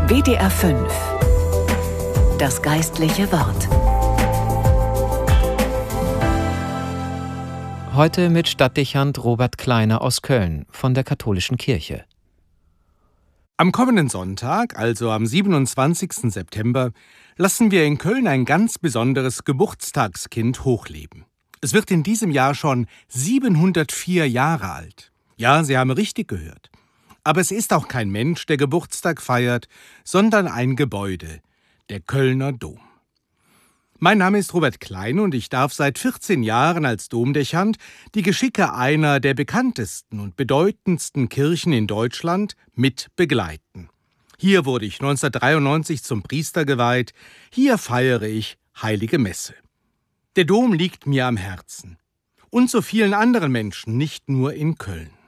WDR 5. Das geistliche Wort. Heute mit Stadtdechant Robert Kleiner aus Köln von der Katholischen Kirche. Am kommenden Sonntag, also am 27. September, lassen wir in Köln ein ganz besonderes Geburtstagskind hochleben. Es wird in diesem Jahr schon 704 Jahre alt. Ja, Sie haben richtig gehört. Aber es ist auch kein Mensch, der Geburtstag feiert, sondern ein Gebäude, der Kölner Dom. Mein Name ist Robert Klein und ich darf seit 14 Jahren als Domdechant die Geschicke einer der bekanntesten und bedeutendsten Kirchen in Deutschland mit begleiten. Hier wurde ich 1993 zum Priester geweiht, hier feiere ich Heilige Messe. Der Dom liegt mir am Herzen. Und so vielen anderen Menschen, nicht nur in Köln.